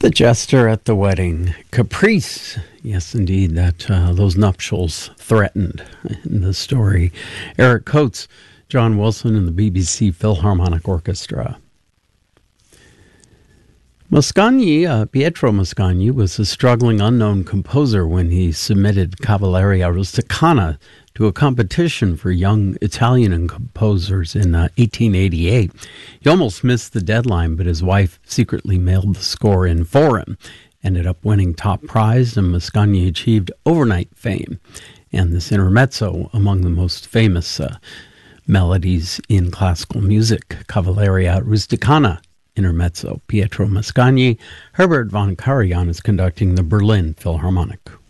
The jester at the wedding. Caprice. Yes, indeed, that those nuptials threatened in the story. Eric Coates, John Wilson, and the BBC Philharmonic Orchestra. Mascagni, Pietro Mascagni, was a struggling unknown composer when he submitted Cavalleria Rusticana to a competition for young Italian composers in 1888. He almost missed the deadline, but his wife secretly mailed the score in for him. Ended up winning top prize, and Mascagni achieved overnight fame. And this intermezzo, among the most famous melodies in classical music, Cavalleria Rusticana intermezzo. Pietro Mascagni. Herbert von Karajan is conducting the Berlin Philharmonic.